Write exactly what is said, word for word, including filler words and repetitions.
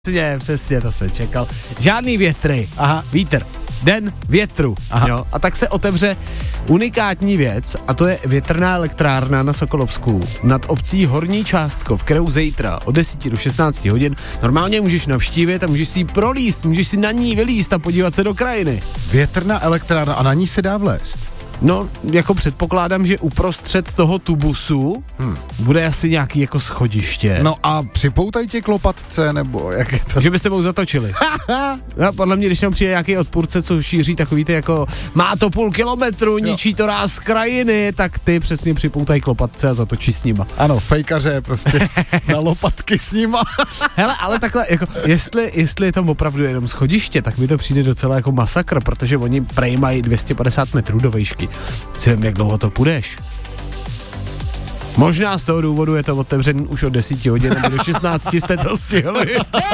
Přesně, přesně, to jsem čekal. Žádný větry. Aha. Vítr. Den větru. Aha. Jo? A tak se otevře unikátní věc, a to je větrná elektrárna na Sokolovsku nad obcí Horní Částkov, kterou zítra od deseti do šestnácti hodin normálně můžeš navštívit a můžeš si ji prolíst, můžeš si na ní vylíst a podívat se do krajiny. Větrná elektrárna a na ní se dá vlézt. No, jako předpokládám, že uprostřed toho tubusu hmm. bude asi nějaký jako schodiště. No a připoutají tě k lopatce, nebo jak je to? Že byste mou zatočili. No, podle mě, když tam přijde nějaký odpůrce, co šíří takový ty jako má to půl kilometru, ničí to ráz krajiny, tak ty přesně připoutají k lopatce a zatočí s nima. Ano, fejkaře prostě na lopatky s nima. Hele, ale takhle, jako, jestli, jestli je tam opravdu jenom schodiště, tak mi to přijde docela jako masakr, protože oni prej mají dvě stě padesát metrů do výšky. Si vím, jak dlouho to půjdeš. Možná z toho důvodu je to otevřen už od deseti hodin, nebo do šestnácti jste to stihli.